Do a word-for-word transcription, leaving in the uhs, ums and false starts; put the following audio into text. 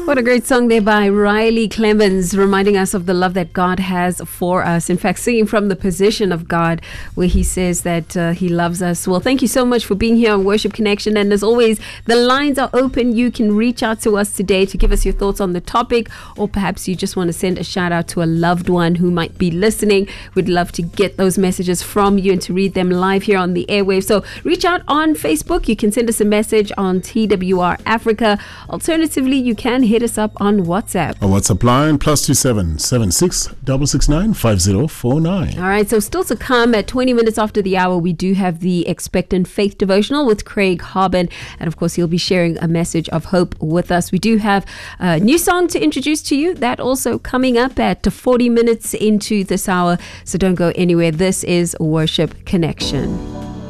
What a great song there by Riley Clemens, reminding us of the love that God has for us. In fact, singing from the position of God, where he says that uh, he loves us. Well, thank you so much for being here on Worship Connection. And as always, the lines are open. You can reach out to us today to give us your thoughts on the topic, or perhaps you just want to send a shout out to a loved one who might be listening. We'd love to get those messages from you and to read them live here on the airwaves. So reach out on Facebook. You can send us a message on T W R Africa. Alternatively, you can hit us up on WhatsApp. A WhatsApp line plus two seven seven six double six nine five zero four nine. All right, so still to come at twenty minutes after the hour, we do have the Expectant Faith Devotional with Craig Harbin, and of course he'll be sharing a message of hope with us. We do have a new song to introduce to you, that also coming up at forty minutes into this hour, so don't go anywhere. This is Worship Connection.